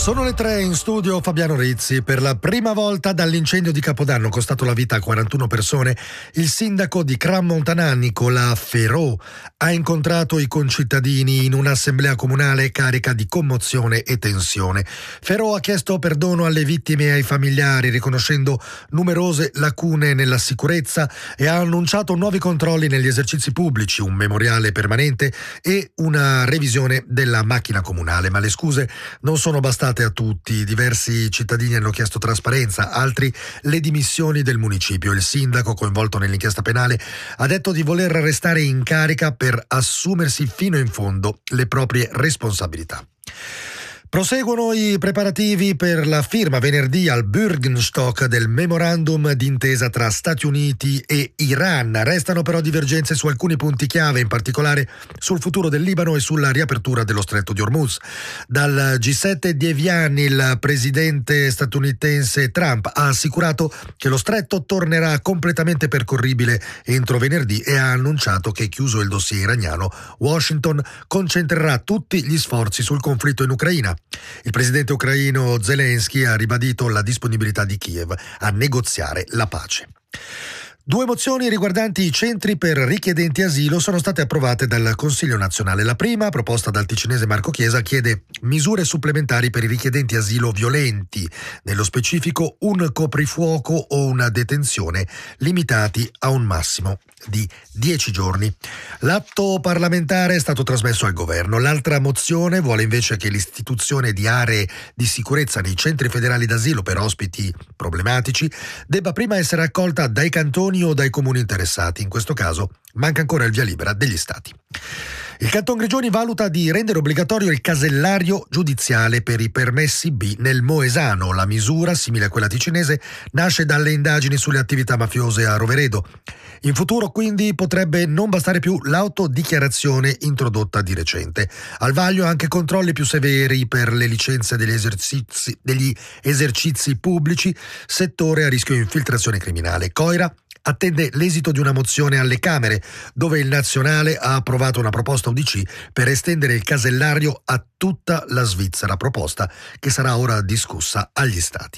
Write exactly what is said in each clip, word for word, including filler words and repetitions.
Sono le tre, in studio Fabiano Rizzi. Per la prima volta dall'incendio di Capodanno costato la vita a quarantuno persone, il sindaco di Crans-Montana, Nicolas Ferraud, ha incontrato i concittadini in un'assemblea comunale carica di commozione e tensione. Ferraud ha chiesto perdono alle vittime e ai familiari, riconoscendo numerose lacune nella sicurezza, e ha annunciato nuovi controlli negli esercizi pubblici, un memoriale permanente e una revisione della macchina comunale. Ma le scuse non sono bastate a tutti. Diversi cittadini hanno chiesto trasparenza, altri le dimissioni del municipio. Il sindaco, coinvolto nell'inchiesta penale, ha detto di voler restare in carica per assumersi fino in fondo le proprie responsabilità. Proseguono i preparativi per la firma venerdì al Bürgenstock del memorandum d'intesa tra Stati Uniti e Iran. Restano però divergenze su alcuni punti chiave, in particolare sul futuro del Libano e sulla riapertura dello stretto di Hormuz. Dal G sette di Evian il presidente statunitense Trump ha assicurato che lo stretto tornerà completamente percorribile entro venerdì e ha annunciato che, chiuso il dossier iraniano, Washington concentrerà tutti gli sforzi sul conflitto in Ucraina. Il presidente ucraino Zelensky ha ribadito la disponibilità di Kiev a negoziare la pace. Due mozioni riguardanti i centri per richiedenti asilo sono state approvate dal Consiglio nazionale. La prima, proposta dal ticinese Marco Chiesa, chiede misure supplementari per i richiedenti asilo violenti, nello specifico un coprifuoco o una detenzione limitati a un massimo di dieci giorni. L'atto parlamentare è stato trasmesso al governo. L'altra mozione vuole invece che l'istituzione di aree di sicurezza nei centri federali d'asilo per ospiti problematici debba prima essere accolta dai cantoni o dai comuni interessati. In questo caso manca ancora il via libera degli stati. Il Canton Grigioni valuta di rendere obbligatorio il casellario giudiziale per i permessi B nel Moesano. La misura, simile a quella ticinese, nasce dalle indagini sulle attività mafiose a Roveredo. In futuro, quindi, potrebbe non bastare più l'autodichiarazione introdotta di recente. Al vaglio anche controlli più severi per le licenze degli esercizi, degli esercizi pubblici, settore a rischio infiltrazione criminale. Coira attende l'esito di una mozione alle Camere, dove il Nazionale ha approvato una proposta U D C per estendere il casellario a tutta la Svizzera, proposta che sarà ora discussa agli Stati.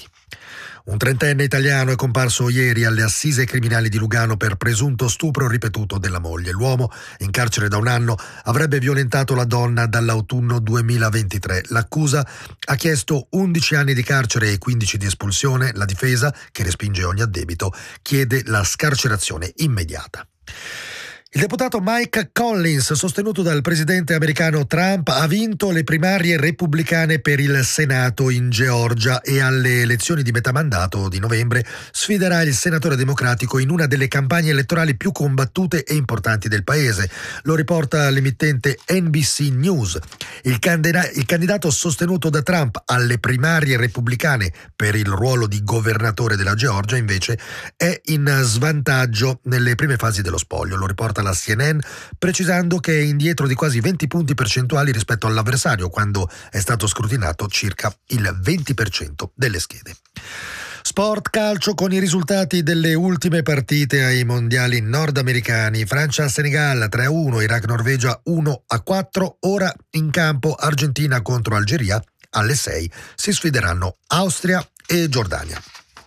Un trentenne italiano è comparso ieri alle assise criminali di Lugano per presunto stupro ripetuto della moglie. L'uomo, in carcere da un anno, avrebbe violentato la donna dall'autunno duemilaventitré. L'accusa ha chiesto undici anni di carcere e quindici di espulsione. La difesa, che respinge ogni addebito, chiede la scarcerazione immediata. Il deputato Mike Collins, sostenuto dal presidente americano Trump, ha vinto le primarie repubblicane per il Senato in Georgia e alle elezioni di metà mandato di novembre sfiderà il senatore democratico in una delle campagne elettorali più combattute e importanti del paese. Lo riporta l'emittente N B C News. Il, candida- il candidato sostenuto da Trump alle primarie repubblicane per il ruolo di governatore della Georgia, invece, è in svantaggio nelle prime fasi dello spoglio. Lo riporta la C N N, precisando che è indietro di quasi venti punti percentuali rispetto all'avversario, quando è stato scrutinato circa il venti per cento delle schede. Sport calcio con i risultati delle ultime partite ai mondiali nordamericani. Francia-Senegal tre a uno, Iraq-Norvegia uno a quattro. Ora in campo Argentina contro Algeria. Alle sei si sfideranno Austria e Giordania.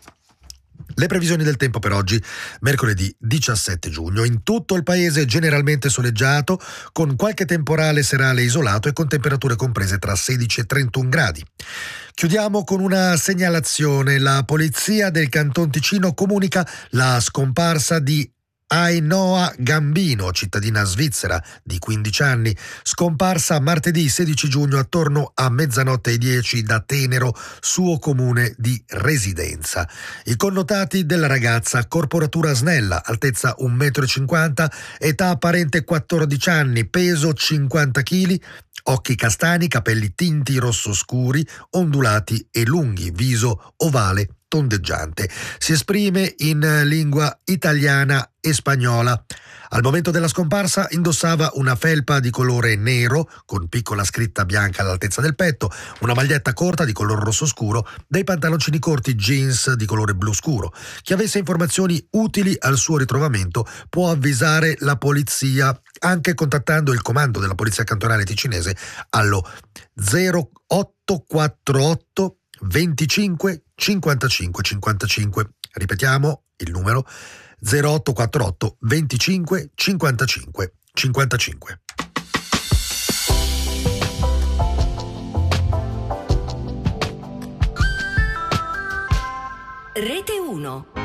Le previsioni del tempo per oggi, mercoledì diciassette giugno. In tutto il paese generalmente soleggiato, con qualche temporale serale isolato e con temperature comprese tra sedici e trentuno gradi. Chiudiamo con una segnalazione. La polizia del Canton Ticino comunica la scomparsa di Ainoa Gambino, cittadina svizzera di quindici anni, scomparsa martedì sedici giugno attorno a mezzanotte e dieci da Tenero, suo comune di residenza. I connotati della ragazza: corporatura snella, altezza un metro e cinquanta, età apparente quattordici anni, peso cinquanta chili, occhi castani, capelli tinti rosso scuri, ondulati e lunghi, viso ovale tondeggiante. Si esprime in lingua italiana e spagnola. Al momento della scomparsa indossava una felpa di colore nero con piccola scritta bianca all'altezza del petto, una maglietta corta di color rosso scuro, dei pantaloncini corti jeans di colore blu scuro. Chi avesse informazioni utili al suo ritrovamento può avvisare la polizia anche contattando il comando della Polizia Cantonale Ticinese allo zero otto quattro otto venticinque cinquantacinque cinquantacinque. Ripetiamo il numero zero otto quattro otto venticinque cinquantacinque cinquantacinque. Rete uno.